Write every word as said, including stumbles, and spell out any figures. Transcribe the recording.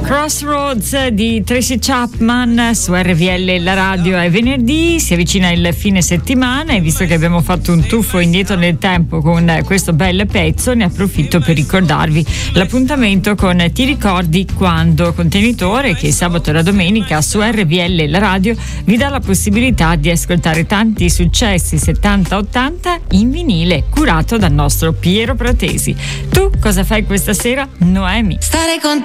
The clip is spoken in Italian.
Crossroads di Tracy Chapman su R V L, la radio. È venerdì, si avvicina il fine settimana e visto che abbiamo fatto un tuffo indietro nel tempo con questo bel pezzo, ne approfitto per ricordarvi l'appuntamento con Ti ricordi quando, contenitore che sabato e la domenica su R V L, la radio, vi dà la possibilità di ascoltare tanti successi settanta ottanta in vinile, curato dal nostro Piero Pratesi. Tu cosa fai questa sera, Noemi? Stare con